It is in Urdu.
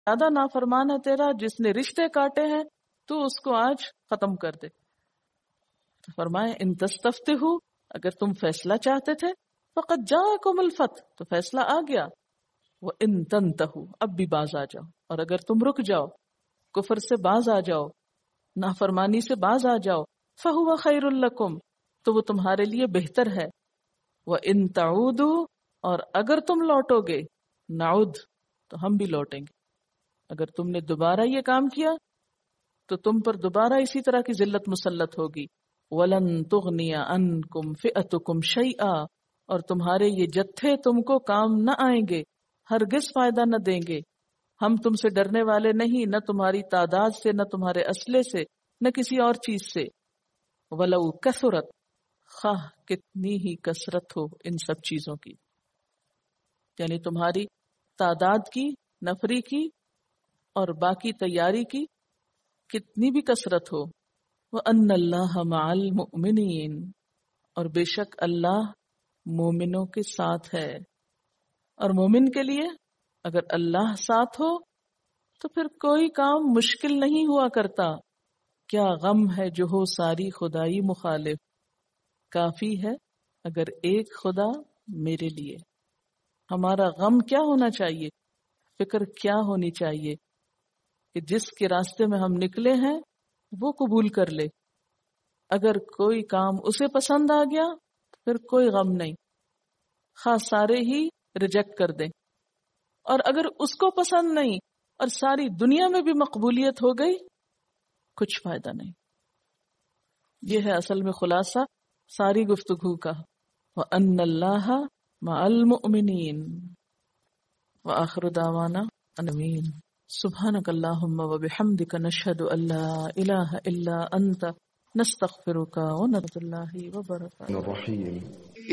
زیادہ نافرمان ہے تیرا، جس نے رشتے کاٹے ہیں تو اس کو آج ختم کر دے. فرمائے ان تستفتحوا، اگر تم فیصلہ چاہتے تھے، فقد جاءکم الفتح، تو فیصلہ آ گیا. وان تنتہوا، اب بھی باز آ جاؤ، اور اگر تم رک جاؤ، کفر سے باز آ جاؤ، نافرمانی سے باز آ جاؤ، فہو خیر لکم، تو وہ تمہارے لیے بہتر ہے. وان تعودوا، اور اگر تم لوٹو گے، نعود، تو ہم بھی لوٹیں گے. اگر تم نے دوبارہ یہ کام کیا تو تم پر دوبارہ اسی طرح کی ذلت مسلط ہوگی. وَلَن تُغْنِيَ عَنْكُمْ فِئَتُكُمْ شَيْئًا، اور تمہارے یہ جتھے تم کو کام نہ آئیں گے، ہرگز فائدہ نہ دیں گے. ہم تم سے ڈرنے والے نہیں، نہ تمہاری تعداد سے، نہ تمہارے اسلحے سے، نہ کسی اور چیز سے. وَلَوْ كَثُرَتْ، خواہ کتنی ہی کثرت ہو ان سب چیزوں کی، یعنی تمہاری تعداد کی، نفری کی، اور باقی تیاری کی کتنی بھی کثرت ہو. وَأَنَّ اللَّهَ مَعَ الْمُؤْمِنِينَ، اور بے شک اللہ مومنوں کے ساتھ ہے. اور مومن کے لیے اگر اللہ ساتھ ہو تو پھر کوئی کام مشکل نہیں ہوا کرتا. کیا غم ہے جو ہو ساری خدائی مخالف، کافی ہے اگر ایک خدا میرے لیے. ہمارا غم کیا ہونا چاہیے، فکر کیا ہونی چاہیے کہ جس کے راستے میں ہم نکلے ہیں وہ قبول کر لے. اگر کوئی کام اسے پسند آ گیا تو پھر کوئی غم نہیں، خواہ سارے ہی ریجیکٹ کر دیں. اور اگر اس کو پسند نہیں اور ساری دنیا میں بھی مقبولیت ہو گئی، کچھ فائدہ نہیں. یہ ہے اصل میں خلاصہ ساری گفتگو کا. وَأَنَّ اللَّهَ مَعَ الْمُؤْمِنِينَ. وآخر دعوانا آمین. سبحانک اللہم وبحمدک، نشہد ان لا الہ الا انت، نستغفرک ونتوب الیک وبرکاتہ. الرحیم